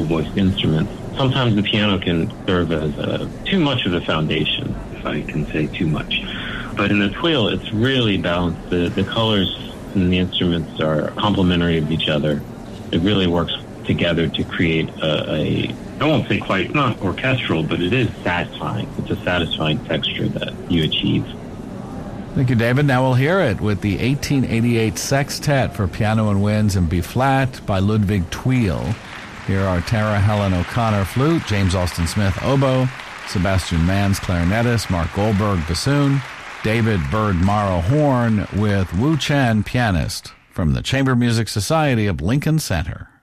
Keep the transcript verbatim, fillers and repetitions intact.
voiced instruments. Sometimes the piano can serve as a, too much of a foundation, if I can say too much. But in the tweel, it's really balanced. The, the colors and the instruments are complementary of each other. It really works together to create a, a I won't say quite, not orchestral, but it is satisfying. It's a satisfying texture that you achieve. Thank you, David. Now we'll hear it with the eighteen eighty-eight Sextet for Piano and Winds in B-flat by Ludwig Tweel. Here are Tara Helen O'Connor, flute, James Alston Smith, oboe, Sebastian Mans, clarinetist, Mark Goldberg, bassoon, David Bird Morrow, horn, with Wu Chen, pianist, from the Chamber Music Society of Lincoln Center.